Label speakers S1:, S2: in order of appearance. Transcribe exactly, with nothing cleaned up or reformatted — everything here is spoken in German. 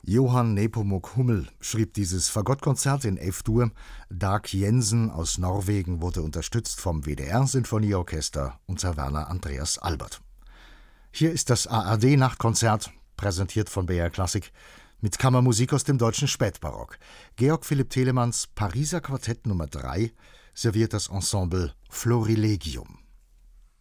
S1: Johann Nepomuk Hummel schrieb dieses Fagottkonzert in F-Dur. Dag Jensen aus Norwegen wurde unterstützt vom W D R-Sinfonieorchester und Sir Werner Andreas Albert. Hier ist das A R D-Nachtkonzert, präsentiert von B R Klassik, mit Kammermusik aus dem deutschen Spätbarock. Georg Philipp Telemanns Pariser Quartett Nummer drei serviert das Ensemble Florilegium.